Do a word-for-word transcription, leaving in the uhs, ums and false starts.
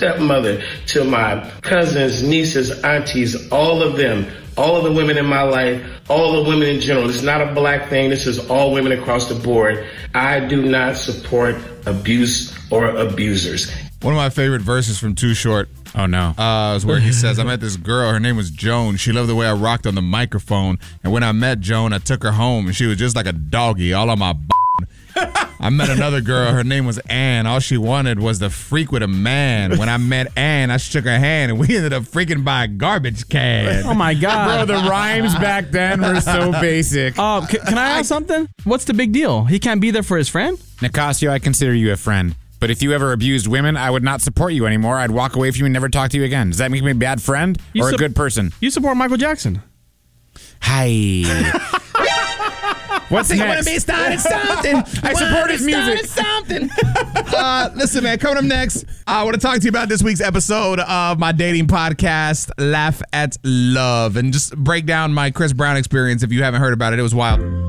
stepmother, to my cousins, nieces, aunties, all of them, all of the women in my life, all the women in general. It's not a black thing. This is all women across the board. I do not support abuse or abusers. One of my favorite verses from Too Short. Oh, no. Uh, is where he says, I met this girl. Her name was Joan. She loved the way I rocked on the microphone. And when I met Joan, I took her home, and she was just like a doggy, all on my b****. I met another girl. Her name was Ann. All she wanted was to freak with a man. When I met Ann, I shook her hand, and we ended up freaking by a garbage can. Oh, my God. Bro, the rhymes back then were so basic. Uh, c- can I ask something? What's the big deal? He can't be there for his friend? Nicasio, I consider you a friend. But if you ever abused women, I would not support you anymore. I'd walk away from you and never talk to you again. Does that make me a bad friend You or su- a good person? You support Michael Jackson. Hi. What's I next? want to be started something. I support his music. Something. uh, listen, man, coming up next, I want to talk to you about this week's episode of my dating podcast, Laugh at Love, and just break down my Chris Brown experience if you haven't heard about it. It was wild.